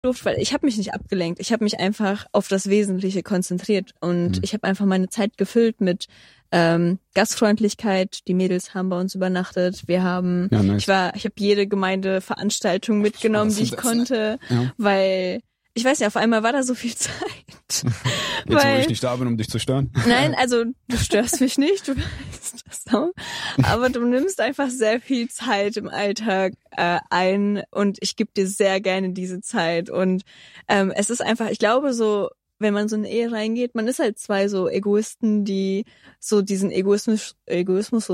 durfte, weil ich habe mich nicht abgelenkt. Ich habe mich einfach auf das Wesentliche konzentriert und ich habe einfach meine Zeit gefüllt mit Gastfreundlichkeit. Die Mädels haben bei uns übernachtet. Wir haben, ich habe jede Gemeindeveranstaltung mitgenommen, die ich konnte, weil ich weiß nicht, auf einmal war da so viel Zeit. Jetzt, wo ich nicht da bin, um dich zu stören? Nein, also du störst mich nicht, du weißt das auch. Aber du nimmst einfach sehr viel Zeit im Alltag ein und ich gebe dir sehr gerne diese Zeit. Und es ist einfach, ich glaube so, wenn man so in eine Ehe reingeht, man ist halt zwei so Egoisten, die so diesen Egoismus so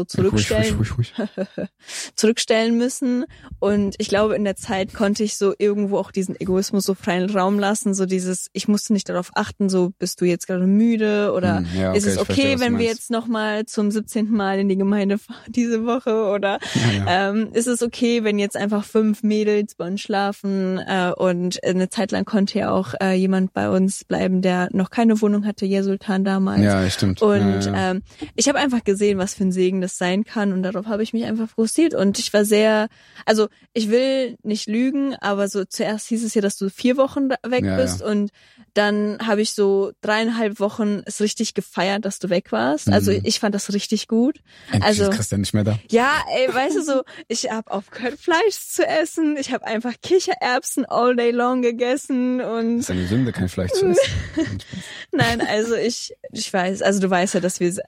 zurückstellen müssen. Und ich glaube, in der Zeit konnte ich so irgendwo auch diesen Egoismus so freien Raum lassen, so dieses, ich musste nicht darauf achten, so bist du jetzt gerade müde oder ist es okay, wenn wir jetzt nochmal zum 17. Mal in die Gemeinde fahren diese Woche oder ist es okay, wenn jetzt einfach 5 Mädels bei uns schlafen und eine Zeit lang konnte ja auch jemand bei uns bleiben, der noch keine Wohnung hatte, Jesultan damals. Ja, stimmt. Und ich habe einfach gesehen, was für ein Segen das sein kann und darauf habe ich mich einfach fokussiert und ich war sehr, also ich will nicht lügen, aber so zuerst hieß es ja, dass du 4 Wochen weg bist und dann habe ich so 3,5 Wochen es richtig gefeiert, dass du weg warst. Also ich fand das richtig gut. Endlich ist Christian nicht mehr da. Ja, ey, weißt du so, ich habe aufgehört Fleisch zu essen, ich habe einfach Kichererbsen all day long gegessen und das ist eine Sünde, kein Fleisch zu essen. Nein, also ich weiß, also du weißt ja, dass wir,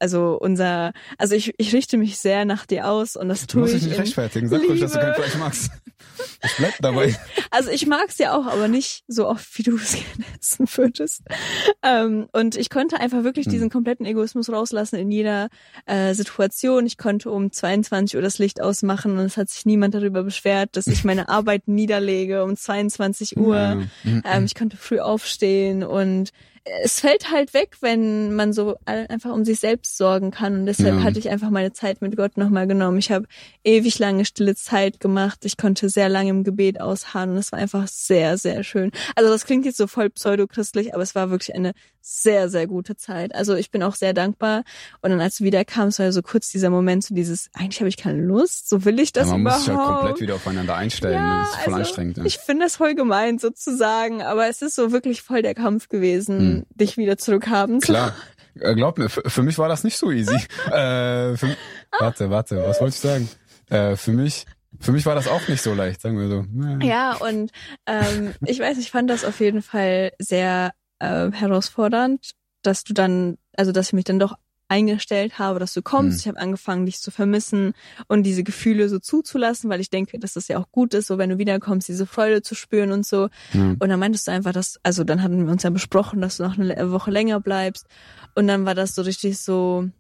ich richte mich sehr nach dir aus und das tue ich. Du musst dich nicht rechtfertigen, sag ruhig, dass du kein Fleisch magst. Ich bleib dabei. Also ich mag's ja auch, aber nicht so oft, wie du es gerne essen würdest. Und ich konnte einfach wirklich diesen kompletten Egoismus rauslassen in jeder Situation. Ich konnte um 22 Uhr das Licht ausmachen und es hat sich niemand darüber beschwert, dass ich meine Arbeit niederlege um 22 Uhr. Ich konnte früh aufstehen und es fällt halt weg, wenn man so einfach um sich selbst sorgen kann und deshalb hatte ich einfach meine Zeit mit Gott nochmal genommen. Ich habe ewig lange stille Zeit gemacht. Ich konnte sehr lange im Gebet ausharren und es war einfach sehr, sehr schön. Also das klingt jetzt so voll pseudochristlich, aber es war wirklich eine sehr, sehr gute Zeit. Also ich bin auch sehr dankbar und dann als du wiederkamst, war ja so kurz dieser Moment, so dieses, eigentlich habe ich keine Lust, so will ich das überhaupt. Man muss sich halt komplett wieder aufeinander einstellen, das ist voll anstrengend. Ja. Ich finde das voll gemein sozusagen, aber es ist so wirklich voll der Kampf gewesen, dich wieder zurückhaben zu. Klar, glaub mir, für mich war das nicht so easy. Warte, was wollte ich sagen? Für mich war das auch nicht so leicht, sagen wir so. Ja, und ich weiß, ich fand das auf jeden Fall sehr herausfordernd, dass ich mich dann doch eingestellt habe, dass du kommst. Ich habe angefangen, dich zu vermissen und diese Gefühle so zuzulassen, weil ich denke, dass das ja auch gut ist, so wenn du wiederkommst, diese Freude zu spüren und so. Und dann meintest du einfach, dann hatten wir uns ja besprochen, dass du noch eine Woche länger bleibst. Und dann war das so richtig so,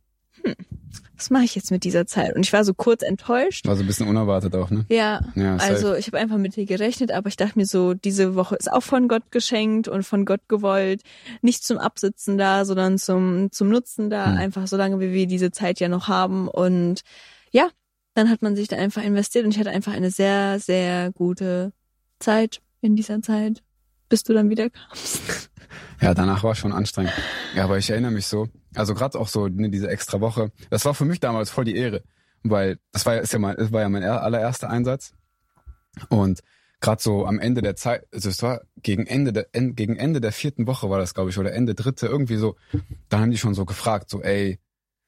was mache ich jetzt mit dieser Zeit? Und ich war so kurz enttäuscht. War so ein bisschen unerwartet auch, ne? Ja, also ich habe einfach mit dir gerechnet, aber ich dachte mir so, diese Woche ist auch von Gott geschenkt und von Gott gewollt. Nicht zum Absitzen da, sondern zum Nutzen da, einfach so lange, wie wir diese Zeit ja noch haben. Und ja, dann hat man sich da einfach investiert und ich hatte einfach eine sehr, sehr gute Zeit in dieser Zeit, bis du dann wieder kamst. Ja, danach war es schon anstrengend. Ja, aber ich erinnere mich so, also gerade auch so diese extra Woche, das war für mich damals voll die Ehre, weil das war ja mein allererster Einsatz und gerade so am Ende der Zeit, also es war gegen Ende der 4. Woche war das, glaube ich, oder Ende 3., irgendwie so, da haben die schon so gefragt, so ey,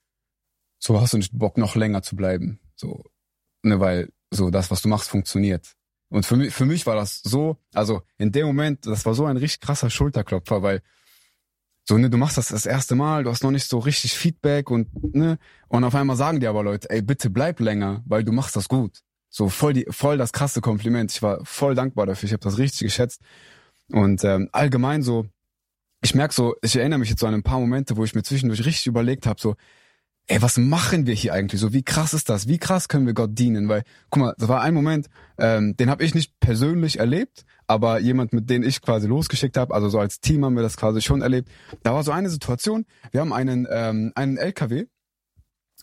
so hast du nicht Bock noch länger zu bleiben, so, ne, weil so das, was du machst, funktioniert. Und für mich war das so, also in dem Moment, das war so ein richtig krasser Schulterklopfer, weil so, ne, du machst das erste Mal, du hast noch nicht so richtig Feedback und auf einmal sagen dir aber Leute, ey, bitte bleib länger, weil du machst das gut. So voll das krasse Kompliment. Ich war voll dankbar dafür, ich habe das richtig geschätzt. Und allgemein so, ich erinnere mich jetzt so an ein paar Momente, wo ich mir zwischendurch richtig überlegt habe, so, ey, was machen wir hier eigentlich so? Wie krass ist das? Wie krass können wir Gott dienen? Weil, guck mal, das war ein Moment, den habe ich nicht persönlich erlebt, aber jemand, mit dem ich quasi losgeschickt habe, also so als Team haben wir das quasi schon erlebt. Da war so eine Situation, wir haben einen LKW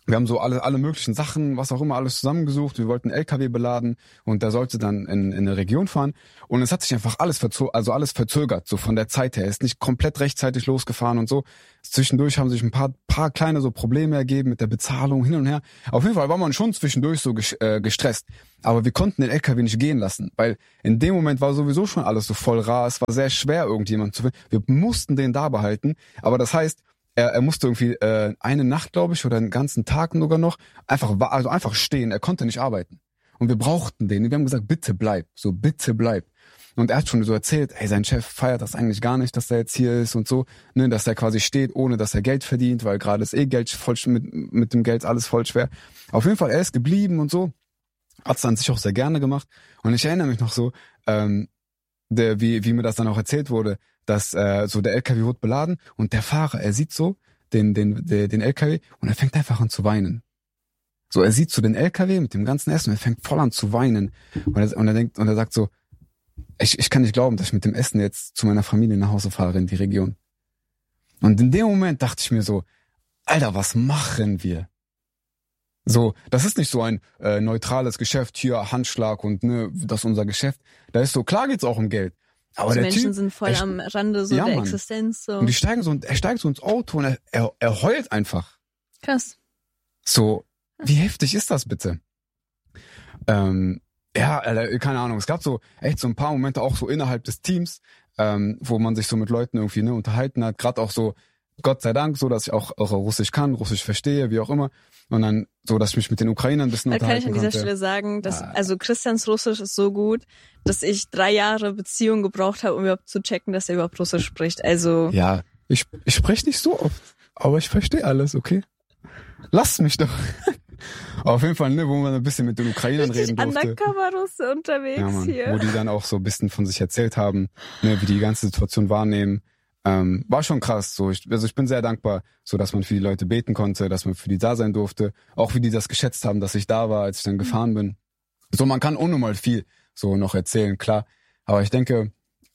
wir haben so alle möglichen Sachen, was auch immer, alles zusammengesucht. Wir wollten einen LKW beladen und der sollte dann in eine Region fahren. Und es hat sich einfach alles verzögert, so von der Zeit her. Er ist nicht komplett rechtzeitig losgefahren und so. Zwischendurch haben sich ein paar kleine so Probleme ergeben mit der Bezahlung hin und her. Auf jeden Fall war man schon zwischendurch so gestresst. Aber wir konnten den LKW nicht gehen lassen, weil in dem Moment war sowieso schon alles so voll rar. Es war sehr schwer, irgendjemanden zu finden. Wir mussten den da behalten. Aber das heißt, er musste irgendwie eine Nacht, glaube ich, oder einen ganzen Tag sogar noch einfach stehen. Er konnte nicht arbeiten. Und wir brauchten den. Wir haben gesagt, bitte bleib. So, bitte bleib. Und er hat schon so erzählt, ey, sein Chef feiert das eigentlich gar nicht, dass er jetzt hier ist und so, ne, dass er quasi steht, ohne dass er Geld verdient, weil gerade ist Geld voll mit dem Geld alles voll schwer. Auf jeden Fall, er ist geblieben und so. Hat's an sich auch sehr gerne gemacht. Und ich erinnere mich noch so, wie mir das dann auch erzählt wurde, dass so der LKW wird beladen und der Fahrer, er sieht so den LKW und er fängt einfach an zu weinen. So, er sieht so den LKW mit dem ganzen Essen und er fängt voll an zu weinen. Und er sagt so, ich kann nicht glauben, dass ich mit dem Essen jetzt zu meiner Familie nach Hause fahre in die Region. Und in dem Moment dachte ich mir so, Alter, was machen wir? So, das ist nicht so ein neutrales Geschäft, hier Handschlag und ne, das ist unser Geschäft. Da ist so, klar geht's auch um Geld. Aber die der Menschen Typ, sind voll am Rande so der Existenz. So. Und er steigt so ins Auto und er heult einfach. Krass. So, wie heftig ist das bitte? Ja, keine Ahnung. Es gab so echt so ein paar Momente auch so innerhalb des Teams, wo man sich so mit Leuten irgendwie ne unterhalten hat. Gerade auch so, Gott sei Dank, so dass ich auch Russisch kann, Russisch verstehe, wie auch immer. Und dann so, dass ich mich mit den Ukrainern ein bisschen unterhalten konnte. Da kann ich an dieser Stelle sagen, dass also Christians Russisch ist so gut, dass ich 3 Jahre Beziehung gebraucht habe, um überhaupt zu checken, dass er überhaupt Russisch spricht. Also ja, ich spreche nicht so oft, aber ich verstehe alles, okay? Lass mich doch. Auf jeden Fall, ne, wo man ein bisschen mit den Ukrainern reden durfte. Undercover-Russe unterwegs ja, Mann, hier. Wo die dann auch so ein bisschen von sich erzählt haben, ne, wie die ganze Situation wahrnehmen. War schon krass. So, ich bin sehr dankbar, so dass man für die Leute beten konnte, dass man für die da sein durfte. Auch wie die das geschätzt haben, dass ich da war, als ich dann gefahren bin. So, man kann unnormal viel so noch erzählen, klar. Aber ich denke,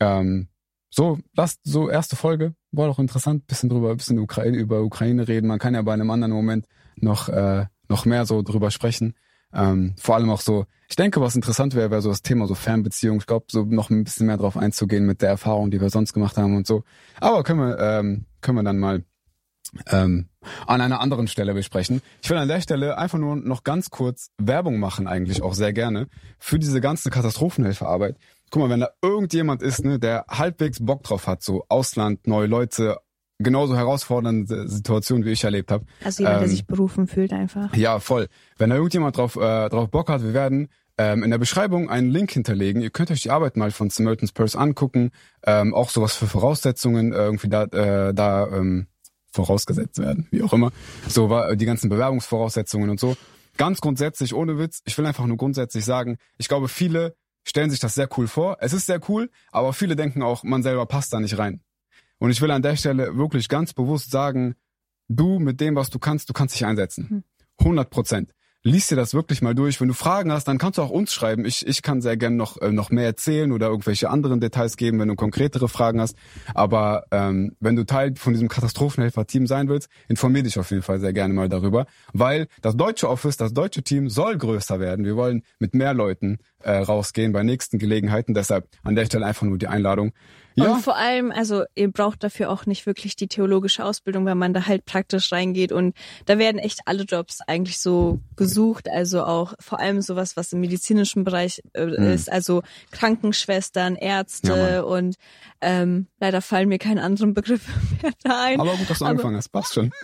so erste Folge war doch interessant, bisschen über Ukraine reden. Man kann ja bei einem anderen Moment noch mehr so drüber sprechen. Vor allem auch so, ich denke, was interessant wäre so das Thema so Fernbeziehung. Ich glaube, so noch ein bisschen mehr drauf einzugehen mit der Erfahrung, die wir sonst gemacht haben und so. Aber können wir dann mal an einer anderen Stelle besprechen. Ich will an der Stelle einfach nur noch ganz kurz Werbung machen, eigentlich auch sehr gerne, für diese ganze Katastrophenhelferarbeit. Guck mal, wenn da irgendjemand ist, ne, der halbwegs Bock drauf hat, so Ausland, neue Leute, genauso herausfordernde Situationen, wie ich erlebt habe. Also jemand, der sich berufen fühlt einfach. Ja, voll. Wenn da irgendjemand drauf Bock hat, wir werden in der Beschreibung einen Link hinterlegen. Ihr könnt euch die Arbeit mal von Samaritan's Purse angucken. Auch sowas für Voraussetzungen irgendwie da vorausgesetzt werden, wie auch immer. So war die ganzen Bewerbungsvoraussetzungen und so. Ganz grundsätzlich, ohne Witz, ich will einfach nur grundsätzlich sagen, ich glaube, viele stellen sich das sehr cool vor. Es ist sehr cool, aber viele denken auch, man selber passt da nicht rein. Und ich will an der Stelle wirklich ganz bewusst sagen, du mit dem, was du kannst dich einsetzen. 100%. Lies dir das wirklich mal durch. Wenn du Fragen hast, dann kannst du auch uns schreiben. Ich kann sehr gerne noch mehr erzählen oder irgendwelche anderen Details geben, wenn du konkretere Fragen hast. Aber wenn du Teil von diesem Katastrophenhelfer-Team sein willst, informier dich auf jeden Fall sehr gerne mal darüber. Weil das deutsche Office, das deutsche Team soll größer werden. Wir wollen mit mehr Leuten rausgehen bei nächsten Gelegenheiten. Deshalb an der Stelle einfach nur die Einladung. Ja. Und vor allem, also ihr braucht dafür auch nicht wirklich die theologische Ausbildung, weil man da halt praktisch reingeht und da werden echt alle Jobs eigentlich so gesucht, also auch vor allem sowas, was im medizinischen Bereich ist, also Krankenschwestern, Ärzte und leider fallen mir keine anderen Begriffe mehr da ein. Aber gut, dass du angefangen hast, passt schon.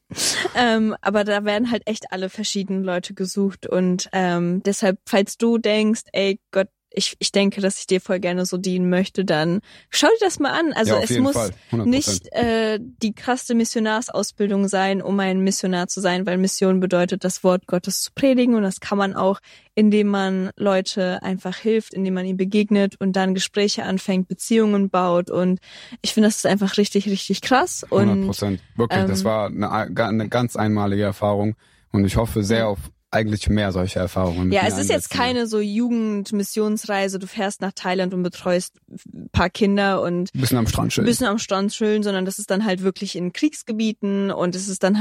Aber da werden halt echt alle verschiedenen Leute gesucht und deshalb, falls du denkst, ey Gott, ich denke, dass ich dir voll gerne so dienen möchte, dann schau dir das mal an. Also es muss nicht die krasse Missionarsausbildung sein, um ein Missionar zu sein, weil Mission bedeutet, das Wort Gottes zu predigen und das kann man auch, indem man Leute einfach hilft, indem man ihnen begegnet und dann Gespräche anfängt, Beziehungen baut und ich finde, das ist einfach richtig, richtig krass. 100%. Wirklich, das war eine ganz einmalige Erfahrung und ich hoffe sehr auf eigentlich mehr solche Erfahrungen. Ja, es ist jetzt keine so Jugendmissionsreise, du fährst nach Thailand und betreust ein paar Kinder und bisschen am Strand chillen, sondern das ist dann halt wirklich in Kriegsgebieten und es ist dann halt,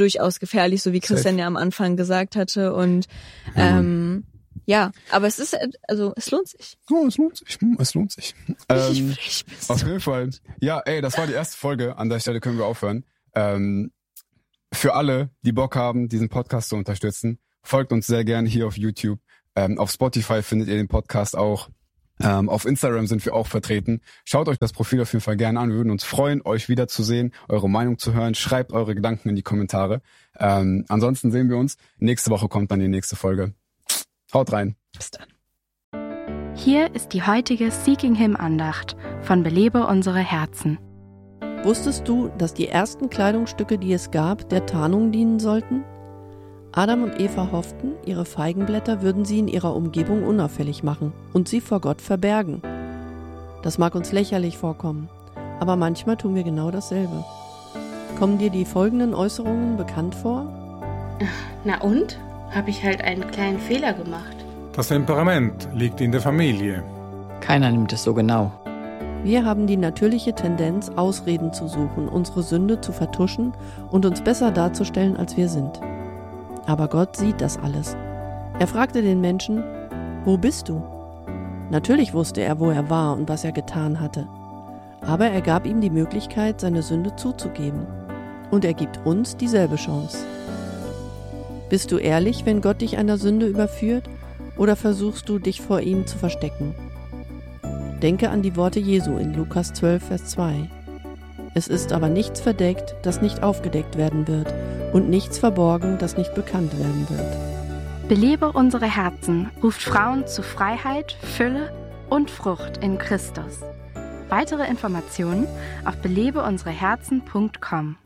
durchaus gefährlich, so wie Christian ja am Anfang gesagt hatte. Und ja, aber es ist, also es lohnt sich. Oh, es lohnt sich. Es lohnt sich. Richtig frech bist du. Auf jeden Fall. Ja, ey, das war die erste Folge. An der Stelle können wir aufhören. Für alle, die Bock haben, diesen Podcast zu unterstützen, folgt uns sehr gerne hier auf YouTube. Auf Spotify findet ihr den Podcast auch. Auf Instagram sind wir auch vertreten. Schaut euch das Profil auf jeden Fall gerne an. Wir würden uns freuen, euch wiederzusehen, eure Meinung zu hören. Schreibt eure Gedanken in die Kommentare. Ansonsten sehen wir uns. Nächste Woche kommt dann die nächste Folge. Haut rein. Bis dann. Hier ist die heutige Seeking Him Andacht von Belebe unsere Herzen. Wusstest du, dass die ersten Kleidungsstücke, die es gab, der Tarnung dienen sollten? Adam und Eva hofften, ihre Feigenblätter würden sie in ihrer Umgebung unauffällig machen und sie vor Gott verbergen. Das mag uns lächerlich vorkommen, aber manchmal tun wir genau dasselbe. Kommen dir die folgenden Äußerungen bekannt vor? Na und? Habe ich halt einen kleinen Fehler gemacht. Das Temperament liegt in der Familie. Keiner nimmt es so genau. Wir haben die natürliche Tendenz, Ausreden zu suchen, unsere Sünde zu vertuschen und uns besser darzustellen, als wir sind. Aber Gott sieht das alles. Er fragte den Menschen, wo bist du? Natürlich wusste er, wo er war und was er getan hatte. Aber er gab ihm die Möglichkeit, seine Sünde zuzugeben. Und er gibt uns dieselbe Chance. Bist du ehrlich, wenn Gott dich einer Sünde überführt, oder versuchst du, dich vor ihm zu verstecken? Denke an die Worte Jesu in Lukas 12, Vers 2. Es ist aber nichts verdeckt, das nicht aufgedeckt werden wird, und nichts verborgen, das nicht bekannt werden wird. Belebe unsere Herzen ruft Frauen zu Freiheit, Fülle und Frucht in Christus. Weitere Informationen auf belebeunsereherzen.com.